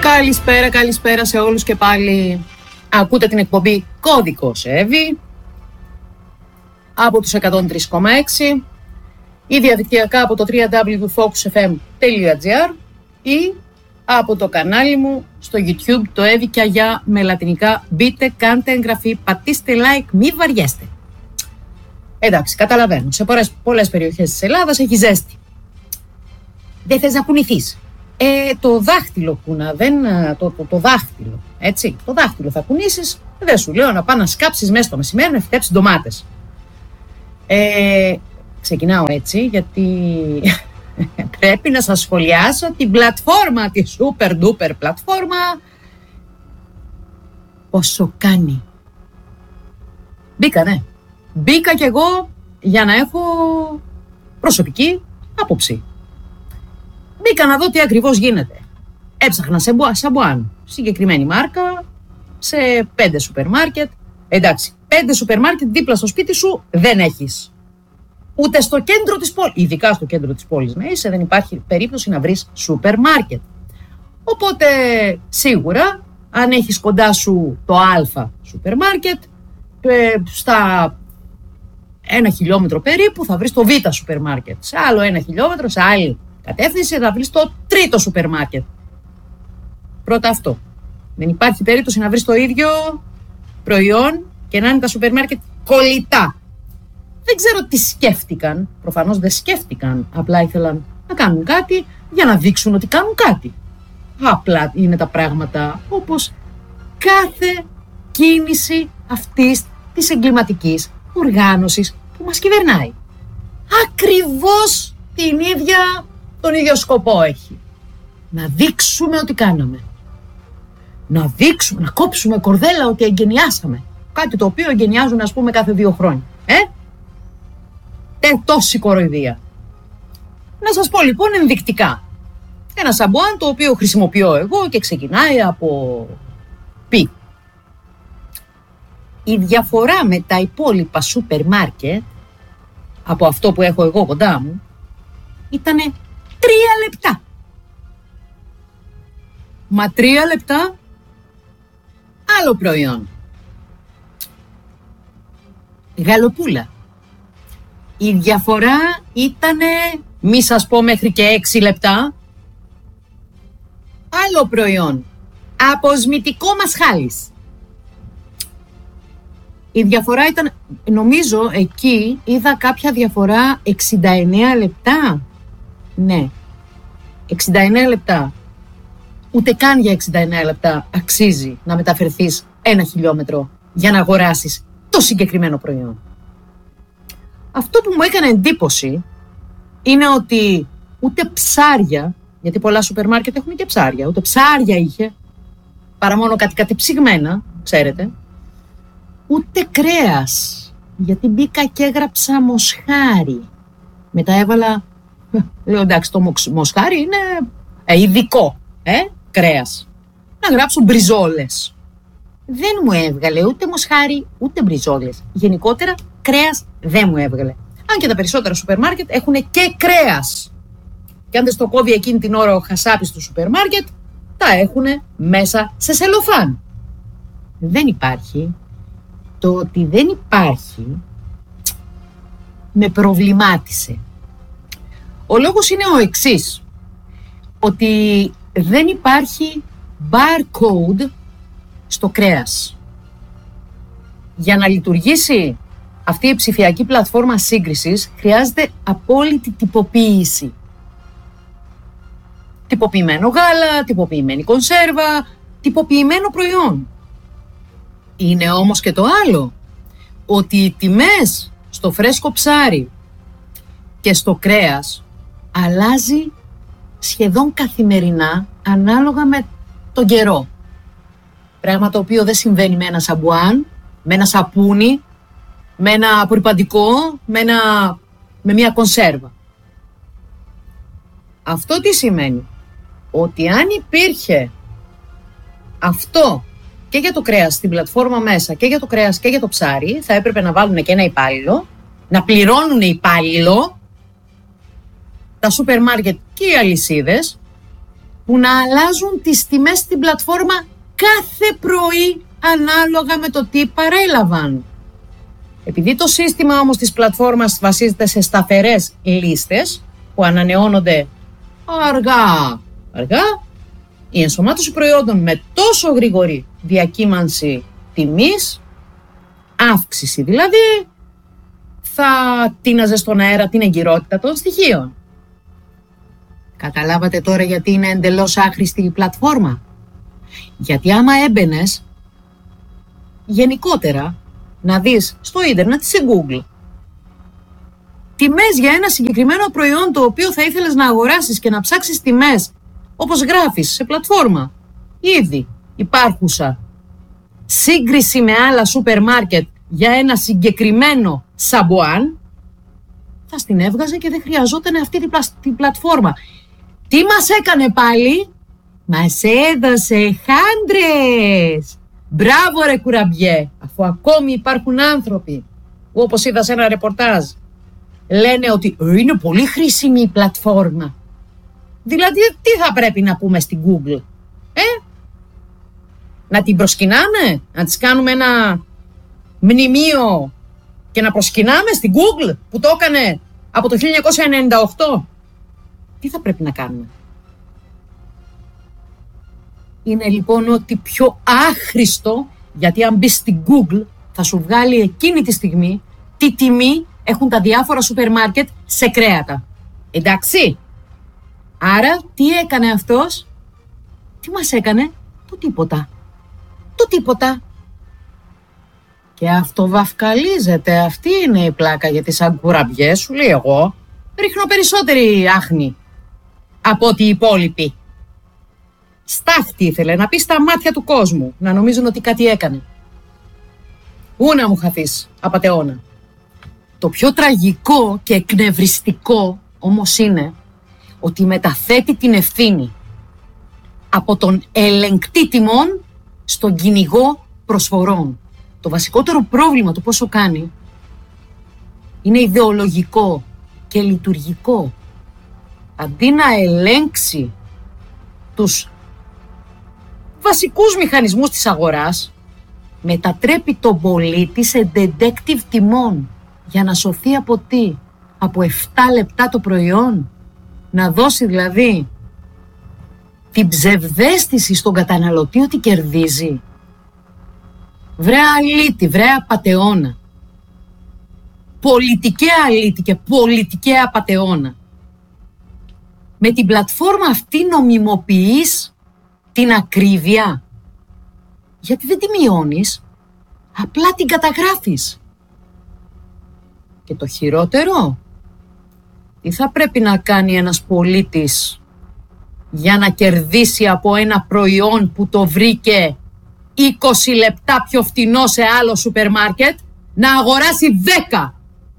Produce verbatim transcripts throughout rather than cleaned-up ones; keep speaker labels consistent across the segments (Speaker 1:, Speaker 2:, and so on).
Speaker 1: Καλησπέρα, καλησπέρα σε όλους και πάλι. Ακούτε την εκπομπή Κώδικος Εύη από τους εκατόν τρία κόμμα έξι ή διαδικτυακά από το double-u double-u double-u τελεία focus f m τελεία g r ή από το κανάλι μου στο YouTube, το Εύη και Αγιά με λατινικά. Μπείτε, κάντε εγγραφή, πατήστε like, μη βαριέστε. Εντάξει, καταλαβαίνω, σε πολλές, πολλές περιοχές της Ελλάδας έχει ζέστη. Δεν θες να κουνηθείς. Ε, το δάχτυλο κούνα, δεν, το, το, το δάχτυλο, έτσι, το δάχτυλο θα κουνήσεις, δεν σου λέω να πά να σκάψεις μέσα στο μεσημέρι να φυτέψεις ντομάτες. Ε, ξεκινάω έτσι γιατί πρέπει να σας σχολιάσω την πλατφόρμα, τη super duper πλατφόρμα. Πόσο κάνει. Μπήκα, ναι. Μπήκα κι εγώ για να έχω προσωπική άποψη. Μπήκα να δω τι ακριβώς γίνεται. Έψαχνα σε σαμπουάν, συγκεκριμένη μάρκα, σε πέντε σούπερ μάρκετ. Εντάξει, πέντε σούπερ μάρκετ δίπλα στο σπίτι σου δεν έχεις. Ούτε στο κέντρο της πόλης, ειδικά στο κέντρο της πόλης να είσαι, δεν υπάρχει περίπτωση να βρεις σούπερ μάρκετ. Οπότε, σίγουρα, αν έχεις κοντά σου το Α σούπερ μάρκετ, στα ένα χιλιόμετρο περίπου θα βρεις το Β σούπερ μάρκετ. Σε άλλο ένα χιλιόμετρο, σε άλλη κατεύθυνση θα βρεις το τρίτο σούπερ μάρκετ. Πρώτα αυτό. Δεν υπάρχει περίπτωση να βρεις το ίδιο προϊόν και να είναι τα σούπερ μάρκετ κολλητά. Δεν ξέρω τι σκέφτηκαν. Προφανώς δεν σκέφτηκαν. Απλά ήθελαν να κάνουν κάτι για να δείξουν ότι κάνουν κάτι. Απλά είναι τα πράγματα όπως κάθε κίνηση αυτής της εγκληματικής οργάνωσης που μας κυβερνάει. Ακριβώς την ίδια, τον ίδιο σκοπό έχει. Να δείξουμε ότι κάναμε. Να δείξουμε, να κόψουμε κορδέλα ότι εγκαινιάσαμε. Κάτι το οποίο εγκαινιάζουν, ας πούμε, κάθε δύο χρόνια. Ε? Τε τόση κοροϊδία. Να σας πω λοιπόν ενδεικτικά. Ένα σαμπουάν το οποίο χρησιμοποιώ εγώ και ξεκινάει από πι. Η διαφορά με τα υπόλοιπα σούπερ μάρκετ, από αυτό που έχω εγώ κοντά μου, ήτανε τρία λεπτά. Μα τρία λεπτά, άλλο προϊόν. Γαλοπούλα. Η διαφορά ήτανε, μη σας πω μέχρι και έξι λεπτά, άλλο προϊόν. Αποσμητικό μασχάλης. Η διαφορά ήταν, νομίζω εκεί είδα κάποια διαφορά εξήντα εννέα λεπτά. Ναι, εξήντα εννέα λεπτά. Ούτε καν για εξήντα εννέα λεπτά αξίζει να μεταφερθείς ένα χιλιόμετρο για να αγοράσεις το συγκεκριμένο προϊόν. Αυτό που μου έκανε εντύπωση είναι ότι ούτε ψάρια, γιατί πολλά σούπερ μάρκετ έχουν και ψάρια, ούτε ψάρια είχε, παρά μόνο κάτι κατεψυγμένα, ξέρετε, ούτε κρέας, γιατί μπήκα και έγραψα μοσχάρι. Μετά έβαλα, λέω εντάξει, το μοσχάρι είναι ε, ειδικό, ε, κρέας. Να γράψω μπριζόλες. Δεν μου έβγαλε ούτε μοσχάρι, ούτε μπριζόλες. Γενικότερα, κρέας δεν μου έβγαλε. Αν και τα περισσότερα σούπερ μάρκετ έχουν και κρέας. Και αν δεν στο κόβει εκείνη την ώρα ο χασάπης του σούπερ μάρκετ, τα έχουν μέσα σε σελοφάν. Δεν υπάρχει. Το ότι δεν υπάρχει με προβλημάτισε. Ο λόγος είναι ο εξής. Ότι δεν υπάρχει barcode στο κρέας. Για να λειτουργήσει αυτή η ψηφιακή πλατφόρμα σύγκρισης χρειάζεται απόλυτη τυποποίηση. Τυποποιημένο γάλα, τυποποιημένη κονσέρβα, τυποποιημένο προϊόν. Είναι όμως και το άλλο, ότι οι τιμές στο φρέσκο ψάρι και στο κρέας αλλάζει σχεδόν καθημερινά ανάλογα με τον καιρό. Πράγμα το οποίο δεν συμβαίνει με ένα σαμπουάν, με ένα σαπούνι, με ένα απορριπαντικό, με, ένα, με μια κονσέρβα. Αυτό τι σημαίνει? Ότι αν υπήρχε αυτό και για το κρέας στην πλατφόρμα μέσα και για το κρέας και για το ψάρι, θα έπρεπε να βάλουν και ένα υπάλληλο, να πληρώνουν υπάλληλο τα σούπερ μάρκετ και οι αλυσίδες που να αλλάζουν τις τιμές στην πλατφόρμα κάθε πρωί ανάλογα με το τι παρέλαβαν. Επειδή το σύστημα όμως της πλατφόρμας βασίζεται σε σταθερές λίστες που ανανεώνονται αργά, αργά, η ενσωμάτωση προϊόντων με τόσο γρήγορη διακύμανση τιμής, αύξηση δηλαδή, θα τίναζε στον αέρα την εγκυρότητα των στοιχείων. Καταλάβατε τώρα γιατί είναι εντελώς άχρηστη η πλατφόρμα? Γιατί άμα έμπαινες γενικότερα να δεις στο ίντερνετ, σε Google, τιμές για ένα συγκεκριμένο προϊόν το οποίο θα ήθελες να αγοράσεις και να ψάξεις τιμές όπως γράφεις σε πλατφόρμα ήδη υπάρχουσα, σύγκριση με άλλα σούπερ μάρκετ για ένα συγκεκριμένο σαμπουάν, θα στην έβγαζε και δεν χρειαζόταν αυτή την, πλα... την πλατφόρμα. Τι μας έκανε πάλι? Μας έδωσε χάντρες! Μπράβο ρε κουραμπιέ, αφού ακόμη υπάρχουν άνθρωποι που, όπως είδα σε ένα ρεπορτάζ, λένε ότι είναι πολύ χρήσιμη η πλατφόρμα. Δηλαδή τι θα πρέπει να πούμε στην Google? Ε? Να την προσκυνάμε? Να της κάνουμε ένα μνημείο και να προσκυνάμε στην Google που το έκανε από το χίλια εννιακόσια ενενήντα οκτώ? Τι θα πρέπει να κάνουμε? Είναι λοιπόν ότι πιο άχρηστο, γιατί αν μπεις στην Google θα σου βγάλει εκείνη τη στιγμή τι τιμή έχουν τα διάφορα σούπερ μάρκετ σε κρέατα. Εντάξει? Άρα τι έκανε αυτός? Τι μας έκανε? Το τίποτα. Το τίποτα. Και αυτό βαφκαλίζεται. Αυτή είναι η πλάκα, γιατί σαν κουραμπιές σου λέει εγώ ρίχνω περισσότερη άχνη από ότι οι υπόλοιποι. Στάχτη ήθελε να πει στα μάτια του κόσμου, να νομίζουν ότι κάτι έκανε. Ού να μου χαθείς, απατεώνα. Το πιο τραγικό και εκνευριστικό όμως είναι ότι μεταθέτει την ευθύνη από τον ελεγκτή τιμών στον κυνηγό προσφορών. Το βασικότερο πρόβλημα του πόσο κάνει είναι ιδεολογικό και λειτουργικό. Αντί να ελέγξει τους βασικούς μηχανισμούς της αγοράς, μετατρέπει τον πολίτη σε detective τιμών για να σωθεί από τι? Από επτά λεπτά το προϊόν. Να δώσει δηλαδή την ψευδαίσθηση στον καταναλωτή ότι κερδίζει. Βρε αλήτη, βρε απατεώνα. Πολιτικέ αλήτη και πολιτικέ απατεώνα. Με την πλατφόρμα αυτή νομιμοποιείς την ακρίβεια. Γιατί δεν τη μειώνεις, απλά την καταγράφεις. Και το χειρότερο, τι θα πρέπει να κάνει ένας πολίτης για να κερδίσει από ένα προϊόν που το βρήκε είκοσι λεπτά πιο φτηνό σε άλλο σούπερ μάρκετ, να αγοράσει δέκα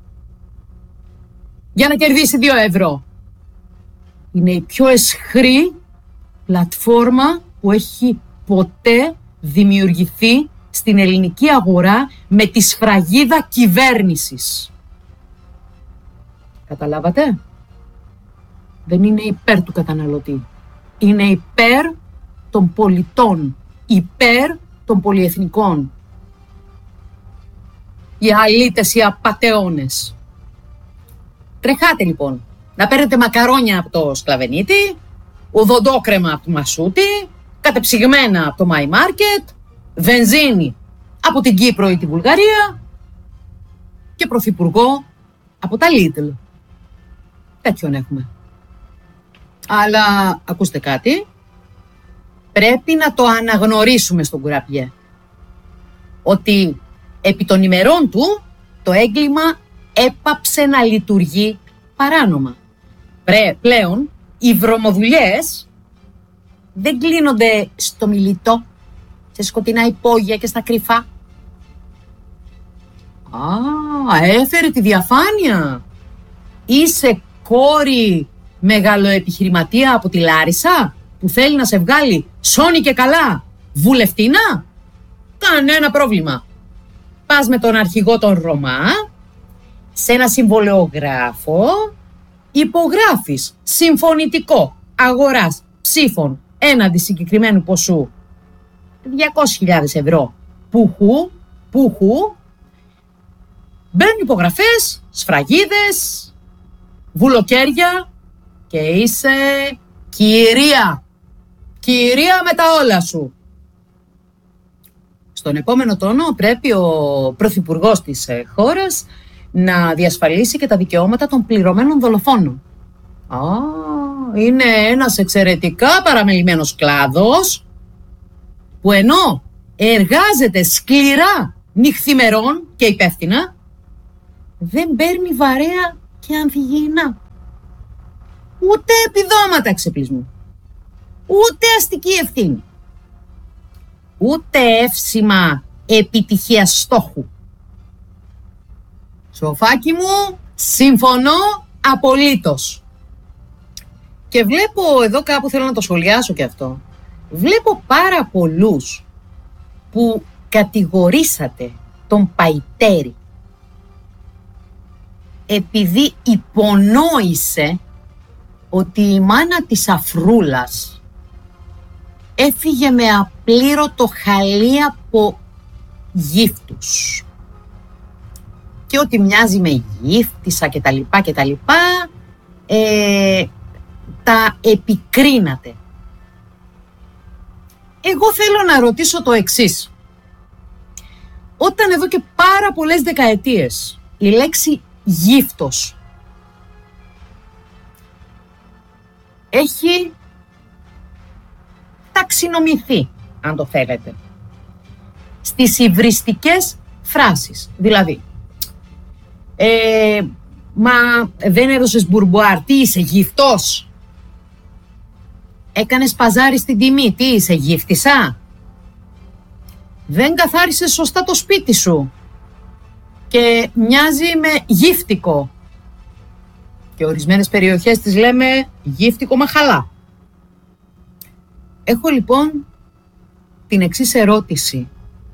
Speaker 1: για να κερδίσει δύο ευρώ. Είναι η πιο αισχρή πλατφόρμα που έχει ποτέ δημιουργηθεί στην ελληνική αγορά με τη σφραγίδα κυβέρνησης. Καταλάβατε? Δεν είναι υπέρ του καταναλωτή. Είναι υπέρ των πολιτών. Υπέρ των πολυεθνικών. Οι αλήτες, οι απατεώνες. Τρεχάτε λοιπόν. Να παίρνετε μακαρόνια από το Σκλαβενίτη, οδοντόκρεμα από το Μασούτη, κατεψυγμένα από το My Market, βενζίνη από την Κύπρο ή τη Βουλγαρία και πρωθυπουργό από τα Lidl. Τέτοιον έχουμε. Αλλά ακούστε κάτι, πρέπει να το αναγνωρίσουμε στον κουραμπιέ. Ότι επί των ημερών του το έγκλημα έπαψε να λειτουργεί παράνομα. Πρέ, πλέον οι βρωμοδουλειές δεν κλείνονται στο μιλιτό, σε σκοτεινά υπόγεια και στα κρυφά. Α, έφερε τη διαφάνεια. Είσαι κόρη μεγαλοεπιχειρηματία από τη Λάρισα που θέλει να σε βγάλει σώνη και καλά βουλευτίνα? Κανένα πρόβλημα. Πας με τον αρχηγό των Ρωμά σε ένα συμβολεογράφο, υπογράφεις συμφωνητικό αγοράς ψήφων έναντι συγκεκριμένου ποσού διακόσιες χιλιάδες ευρώ πουχού, πουχού, μπαίνουν υπογραφές, σφραγίδες, βουλοκαίρια και είσαι κυρία. Κυρία με τα όλα σου. Στον επόμενο τόνο πρέπει ο πρωθυπουργός της χώρας να διασφαλίσει και τα δικαιώματα των πληρωμένων δολοφόνων. Α, είναι ένας εξαιρετικά παραμελημένος κλάδος που ενώ εργάζεται σκληρά νυχθημερών και υπεύθυνα, δεν παίρνει βαρέα και ανθυγιεινά. Ούτε επιδόματα εξεπλισμού, ούτε αστική ευθύνη, ούτε εύσημα επιτυχίας στόχου. Σοφάκι μου, συμφωνώ απολύτως. Και βλέπω εδώ κάπου, θέλω να το σχολιάσω και αυτό, βλέπω πάρα πολλούς που κατηγορήσατε τον Παϊτέρη επειδή υπονόησε ότι η μάνα της Αφρούλας έφυγε με απλήρωτο χαλί από γύφτους και ότι μοιάζει με γύφτισσα και τα λοιπά και τα λοιπά, ε, τα επικρίνατε. Εγώ θέλω να ρωτήσω το εξής. Όταν εδώ και πάρα πολλές δεκαετίες η λέξη γύφτος έχει ταξινομηθεί, αν το θέλετε, στις υβριστικές φράσεις. Δηλαδή, ε, μα δεν έδωσες μπουρμπουάρ, τι είσαι, γυφτός? Έκανες παζάρι στην τιμή, τι είσαι, γύφτισσα? Δεν καθάρισες σωστά το σπίτι σου και μοιάζει με γύφτικο. Και ορισμένες περιοχές τις λέμε γύφτικο μαχαλά. Έχω λοιπόν την εξής ερώτηση.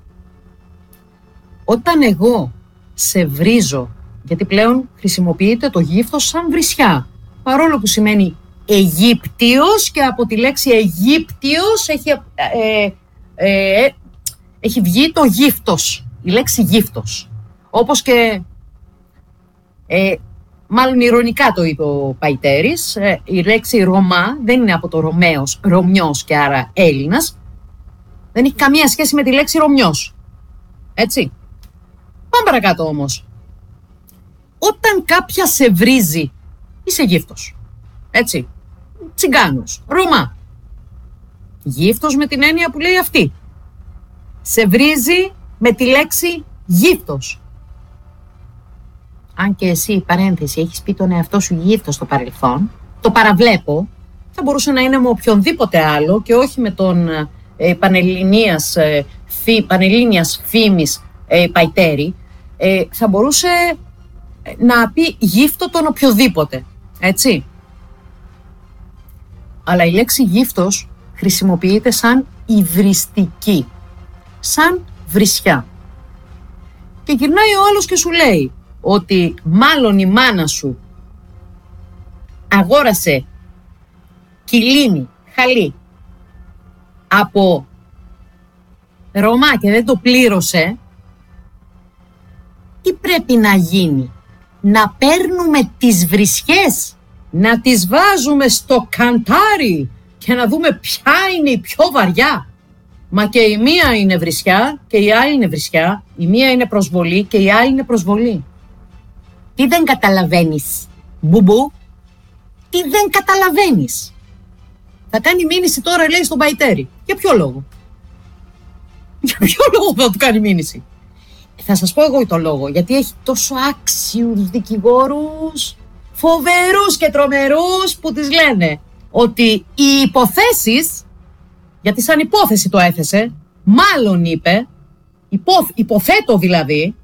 Speaker 1: Όταν εγώ σε βρίζω, γιατί πλέον χρησιμοποιείται το γύφτος σαν βρισιά, παρόλο που σημαίνει Αιγύπτιος και από τη λέξη Αιγύπτιος έχει, ε, ε, ε, έχει βγει το γύφτος, η λέξη γύφτος. Όπως και, ε, μάλλον ηρωνικά το είπε ο Παϊτέρης, ε, η λέξη Ρωμά δεν είναι από το Ρωμαίος, Ρωμιός και άρα Έλληνας. Δεν έχει καμία σχέση με τη λέξη Ρωμιός. Έτσι. Πάμε παρακάτω όμως. Όταν κάποια σε βρίζει, είσαι γύφτος. Έτσι. Τσιγκάνος, Ρωμά. Γύφτος με την έννοια που λέει αυτή. Σε βρίζει με τη λέξη γύφτος. Αν και εσύ, παρένθεση, έχεις πει τον εαυτό σου γύφτος στο παρελθόν, το παραβλέπω, θα μπορούσε να είναι με οποιονδήποτε άλλο και όχι με τον ε, πανελληνίας, ε, φι, πανελλήνιας φήμης ε, Παϊτέρη, ε, θα μπορούσε να πει γύφτο τον οποιοδήποτε, έτσι. Αλλά η λέξη γύφτος χρησιμοποιείται σαν υβριστική, σαν βρισιά. Και γυρνάει ο άλλος και σου λέει ότι μάλλον η μάνα σου αγόρασε κιλίνι, χαλί από Ρωμά και δεν το πλήρωσε. Τι πρέπει να γίνει? Να παίρνουμε τις βρισιές, να τις βάζουμε στο καντάρι και να δούμε ποια είναι η πιο βαριά? Μα και η μία είναι βρισιά και η άλλη είναι βρισιά, η μία είναι προσβολή και η άλλη είναι προσβολή. Τι δεν καταλαβαίνεις, μπουμπού? Τι δεν καταλαβαίνεις? Θα κάνει μήνυση τώρα, λέει, στον Παϊτέρη. Για ποιο λόγο? Για ποιο λόγο θα του κάνει μήνυση? Θα σας πω εγώ το λόγο. Γιατί έχει τόσο άξιους δικηγόρους, φοβερούς και τρομερούς, που τις λένε ότι οι υποθέσεις, γιατί σαν υπόθεση το έθεσε, μάλλον είπε, υπο, υποθέτω δηλαδή,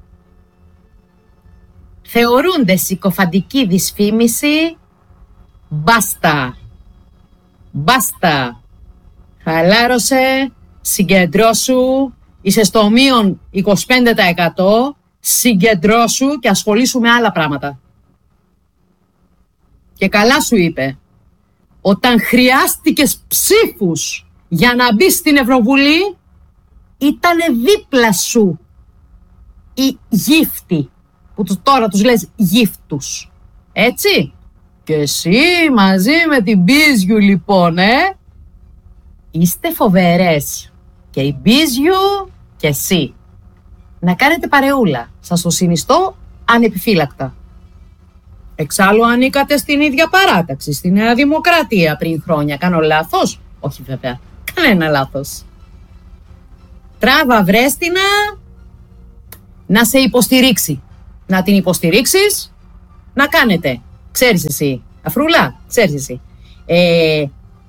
Speaker 1: θεωρούνται συκοφαντική δυσφήμιση. Μπάστα. Μπάστα. Χαλάρωσε, συγκεντρώσου, είσαι στο μείον είκοσι πέντε τοις εκατό, συγκεντρώσου και ασχολήσου με άλλα πράγματα. Και καλά σου είπε όταν χρειάστηκες ψήφους για να μπεις στην Ευρωβουλή, ήτανε δίπλα σου οι γύφτοι, που τώρα τους λες γύφτους. Έτσι. Και εσύ μαζί με την Μπίζιου λοιπόν, ε. Είστε φοβερές. Και η Μπίζιου και εσύ. Να κάνετε παρεούλα. Σας το συνιστώ ανεπιφύλακτα. Εξάλλου ανήκατε στην ίδια παράταξη, στη Νέα Δημοκρατία πριν χρόνια. Κάνω λάθος? Όχι βέβαια. Κανένα λάθος. Τράβα βρέστινα να σε υποστηρίξει. Να την υποστηρίξεις, να κάνετε. Ξέρεις εσύ, Αφρούλα, ξέρεις εσύ. Ε,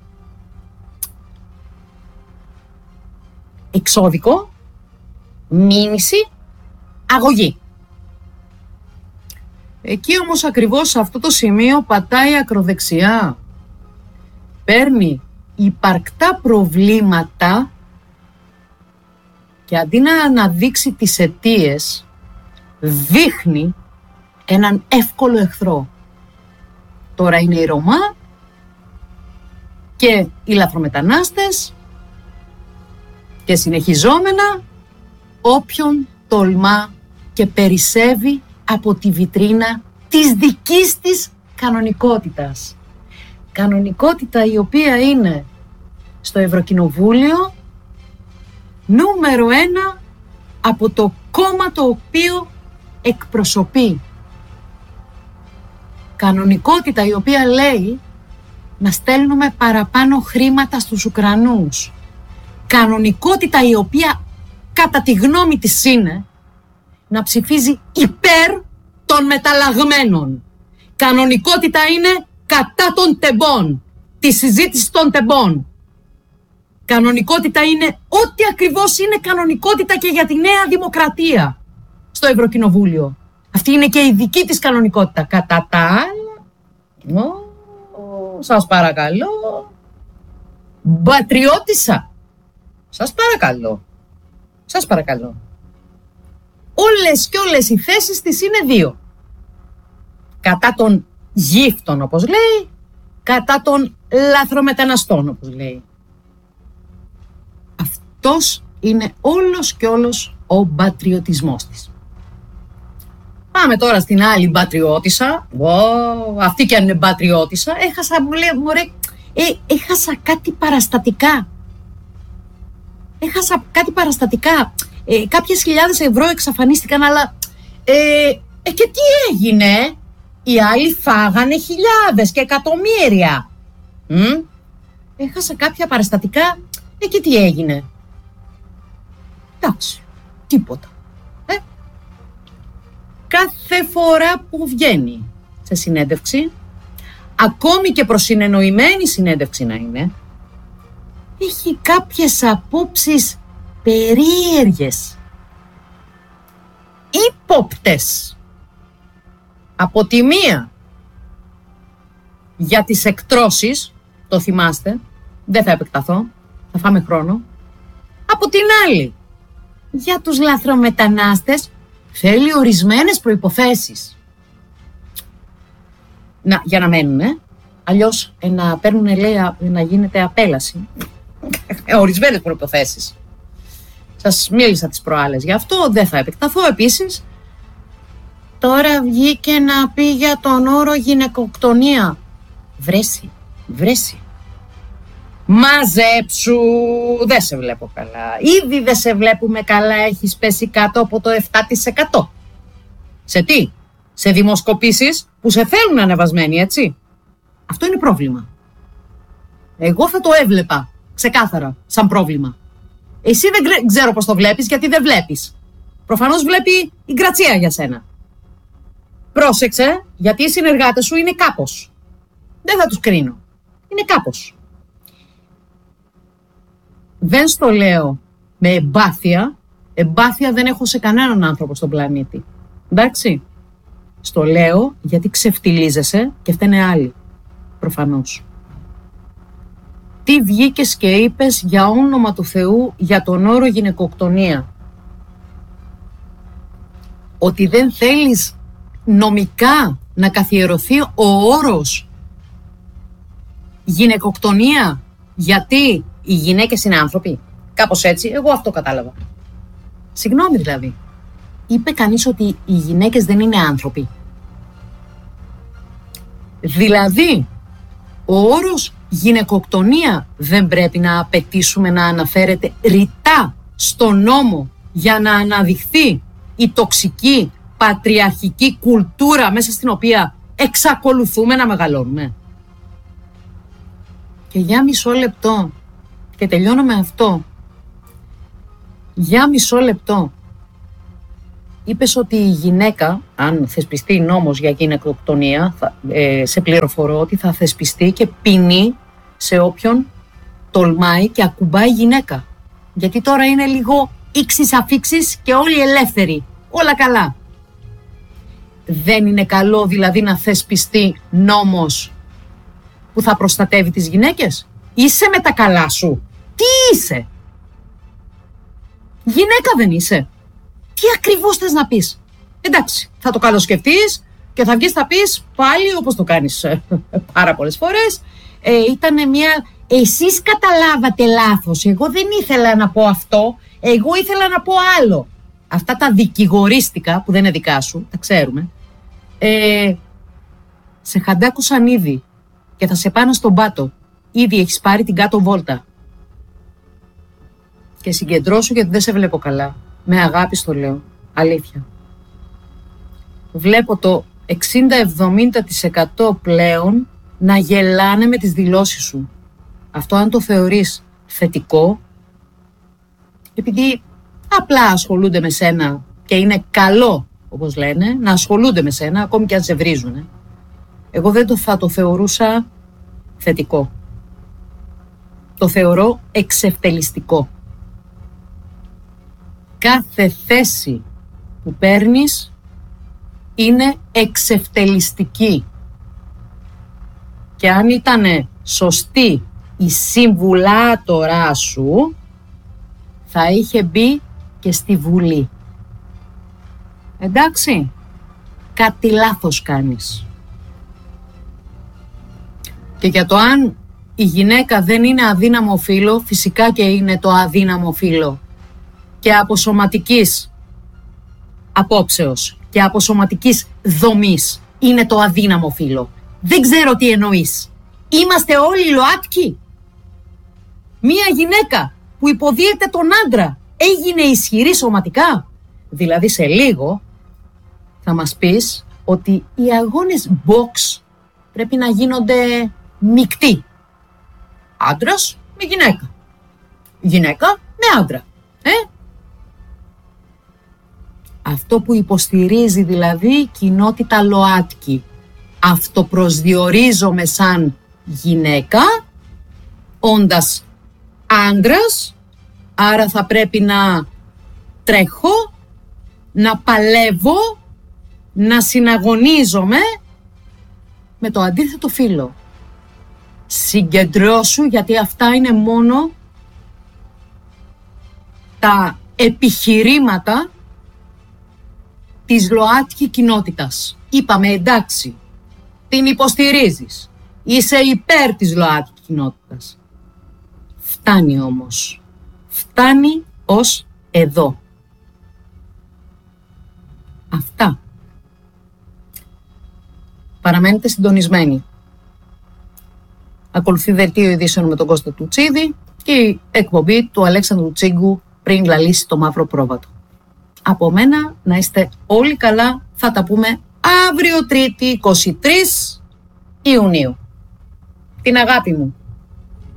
Speaker 1: εξώδικο, μήνυση, αγωγή. Εκεί όμως ακριβώς σε αυτό το σημείο πατάει ακροδεξιά. Παίρνει υπαρκτά προβλήματα και αντί να αναδείξει τις αιτίες, δείχνει έναν εύκολο εχθρό. Τώρα είναι οι Ρωμά και οι λαθρομετανάστες και συνεχιζόμενα όποιον τολμά και περισσεύει από τη βιτρίνα της δικής της κανονικότητας. Κανονικότητα η οποία είναι στο Ευρωκοινοβούλιο νούμερο ένα από το κόμμα το οποίο εκπροσωπεί. Κανονικότητα η οποία λέει να στέλνουμε παραπάνω χρήματα στους Ουκρανούς. Κανονικότητα η οποία κατά τη γνώμη της είναι να ψηφίζει υπέρ των μεταλλαγμένων. Κανονικότητα είναι κατά των τεμπών, τη συζήτηση των τεμπών. Κανονικότητα είναι ό,τι ακριβώς είναι κανονικότητα και για τη Νέα Δημοκρατία στο Ευρωκοινοβούλιο. Αυτή είναι και η δική της κανονικότητα. Κατά τα άλλα, ο, σας παρακαλώ, μπατριώτισσα. Σας παρακαλώ. Σας παρακαλώ. Όλες και όλες οι θέσεις της είναι δύο. Κατά των γύφτων, όπως λέει, κατά των λαθρομεταναστών, όπως λέει. Αυτός είναι όλος και όλος ο μπατριωτισμός της. Πάμε τώρα στην άλλη μπατριώτισσα. Wow, αυτή κι αν είναι μπατριώτισσα, έχασα, μου λέει, μωρέ, ε, έχασα κάτι παραστατικά. Έχασα κάτι παραστατικά. Ε, κάποιες χιλιάδες ευρώ εξαφανίστηκαν, αλλά ε, ε, και τι έγινε? Οι άλλοι φάγανε χιλιάδες και εκατομμύρια. Μ? Έχασα κάποια παραστατικά, ε, και τι έγινε? Εντάξει, τίποτα. Ε? Κάθε φορά που βγαίνει σε συνέντευξη, ακόμη και προσυνεννοημένη συνέντευξη να είναι, έχει κάποιες απόψεις περίεργες, ύποπτες. Από τη μία για τις εκτρώσεις, το θυμάστε, δεν θα επεκταθώ, θα φάμε χρόνο. Από την άλλη, για τους λαθρομετανάστες θέλει ορισμένες προϋποθέσεις. Να, για να μένουνε, αλλιώς ε, να παίρνουνε, λέει, α, να γίνεται απέλαση. Ε, ορισμένες προϋποθέσεις. Σας μίλησα τις προάλλες γι' αυτό, δεν θα επεκταθώ. Επίσης, τώρα βγήκε να πει για τον όρο γυναικοκτονία. Βρέσει, βρέσει. Μαζέψου, δεν σε βλέπω καλά. Ήδη δεν σε βλέπουμε καλά, έχεις πέσει κάτω από το επτά τοις εκατό. Σε τι? Σε δημοσκοπήσεις που σε θέλουν ανεβασμένοι, έτσι. Αυτό είναι πρόβλημα. Εγώ θα το έβλεπα ξεκάθαρα σαν πρόβλημα. Εσύ δεν ξέρω πώς το βλέπεις, γιατί δεν βλέπεις. Προφανώς βλέπει η Γκρατσία για σένα. Πρόσεξε, γιατί οι συνεργάτες σου είναι κάπως. Δεν θα τους κρίνω. Είναι κάπως. Δεν στο λέω με εμπάθεια. Εμπάθεια δεν έχω σε κανέναν άνθρωπο στον πλανήτη. Εντάξει. Στο λέω γιατί ξεφτιλίζεσαι και φταίνε άλλοι. Προφανώς. Τι βγήκες και είπες για όνομα του Θεού για τον όρο γυναικοκτονία? Ότι δεν θέλεις νομικά να καθιερωθεί ο όρος Γυναικοκτονία γιατί οι γυναίκες είναι άνθρωποι. Κάπως έτσι, εγώ αυτό κατάλαβα. Συγγνώμη δηλαδή. Είπε κανείς ότι οι γυναίκες δεν είναι άνθρωποι? Δηλαδή, ο όρος γυναικοκτονία δεν πρέπει να απαιτήσουμε να αναφέρεται ρητά στο νόμο για να αναδειχθεί η τοξική πατριαρχική κουλτούρα μέσα στην οποία εξακολουθούμε να μεγαλώνουμε? Και για μισό λεπτό, και τελειώνω με αυτό, για μισό λεπτό, είπες ότι η γυναίκα, αν θεσπιστεί νόμος για γυναικοκτονία, θα, ε, σε πληροφορώ ότι θα θεσπιστεί και ποινή σε όποιον τολμάει και ακουμπάει γυναίκα. Γιατί τώρα είναι λίγο ήξεις αφήξεις και όλοι ελεύθεροι. Όλα καλά. Δεν είναι καλό δηλαδή να θεσπιστεί νόμος που θα προστατεύει τις γυναίκες? Είσαι με τα καλά σου? Τι είσαι? Γυναίκα δεν είσαι? Τι ακριβώς θες να πεις? Εντάξει, θα το καλοσκεφτείς και θα βγεις θα πεις πάλι, όπως το κάνεις πάρα πολλές φορές, ε, ήτανε μια... Εσείς καταλάβατε λάθος, εγώ δεν ήθελα να πω αυτό, εγώ ήθελα να πω άλλο. Αυτά τα δικηγορίστικα που δεν είναι δικά σου, τα ξέρουμε, ε, σε χαντάκουσαν ήδη και θα σε πάνε στον πάτο. Ήδη έχεις πάρει την κάτω βόλτα. Και συγκεντρώσου γιατί δεν σε βλέπω καλά. Με αγάπη στο λέω. Αλήθεια. Βλέπω το εξήντα με εβδομήντα τοις εκατό πλέον να γελάνε με τις δηλώσεις σου. Αυτό αν το θεωρείς θετικό, επειδή απλά ασχολούνται με σένα και είναι καλό, όπως λένε, να ασχολούνται με σένα, ακόμη και αν σε βρίζουνε. Εγώ δεν το θα το θεωρούσα θετικό. Το θεωρώ εξευτελιστικό. Κάθε θέση που παίρνεις είναι εξευτελιστική. Και αν ήταν σωστή η συμβουλάτορά σου, θα είχε μπει και στη Βουλή. Εντάξει, κάτι λάθος κάνεις. Και για το αν η γυναίκα δεν είναι αδύναμο φύλο, φυσικά και είναι το αδύναμο φύλο. Και από σωματικής απόψεως και από σωματικής δομής είναι το αδύναμο φύλο. Δεν ξέρω τι εννοείς. Είμαστε όλοι ΛΟΑΤΚΙ? Μία γυναίκα που υποδίεται τον άντρα έγινε ισχυρή σωματικά? Δηλαδή σε λίγο θα μας πεις ότι οι αγώνες box πρέπει να γίνονται μεικτοί. Άντρας με γυναίκα. Γυναίκα με άντρα. Ε? Αυτό που υποστηρίζει δηλαδή η κοινότητα ΛΟΑΤΚΙ. Αυτοπροσδιορίζομαι σαν γυναίκα, όντας άντρας, άρα θα πρέπει να τρέχω, να παλεύω, να συναγωνίζομαι με το αντίθετο φύλο. Συγκεντρώσου, γιατί αυτά είναι μόνο τα επιχειρήματα της ΛΟΑΤΚΙ κοινότητας. Είπαμε εντάξει, την υποστηρίζεις, είσαι υπέρ της ΛΟΑΤΚΙ κοινότητας. Φτάνει όμως. Φτάνει ως εδώ. Αυτά. Παραμένετε συντονισμένοι. Ακολουθεί δελτίο ειδήσεων με τον Κώστα Τουτσίδη και η εκπομπή του Αλέξανδρου Τσίγκου πριν λαλήσει το μαύρο πρόβατο. Από μένα να είστε όλοι καλά. Θα τα πούμε αύριο Τρίτη είκοσι τρεις Ιουνίου. Την αγάπη μου.